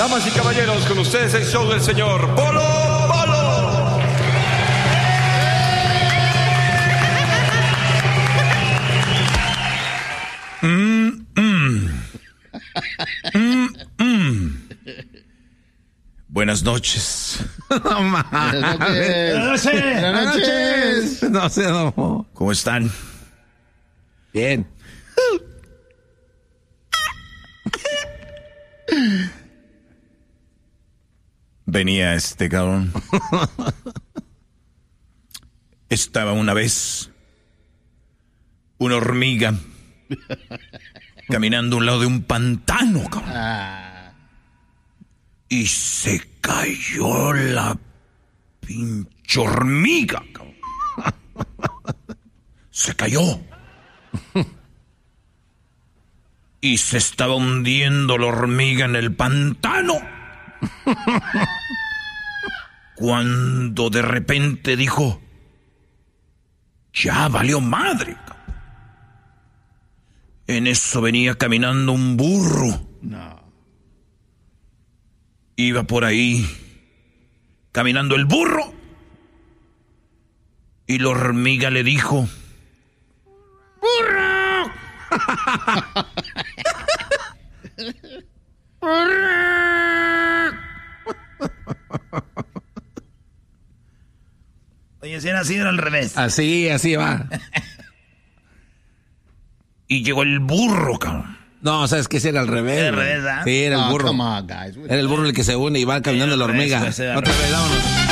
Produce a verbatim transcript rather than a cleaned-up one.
Damas y caballeros, con ustedes el show del señor Polo Polo. Mm, mm. Mm, mm. Buenas noches. No mames. Buenas noches. Buenas noches. No sé, no. ¿Cómo están? Bien. Venía este cabrón. Estaba una vez una hormiga caminando a un lado de un pantano, cabrón. Ah. Y se cayó la pinche hormiga, cabrón. Se cayó. Y se estaba hundiendo la hormiga en el pantano. Cuando de repente dijo, ya valió madre. En eso venía caminando un burro. No. Iba por ahí caminando el burro. Y la hormiga le dijo, ¡burro! Oye, si era así, era al revés. Así, así va. Y llegó el burro, cabrón. No, sabes que ese era al revés. Era al revés, ¿eh? Sí, era el Oh, burro. come on, guys. Era el burro el que se une y va caminando la hormiga. Otra vez, vámonos.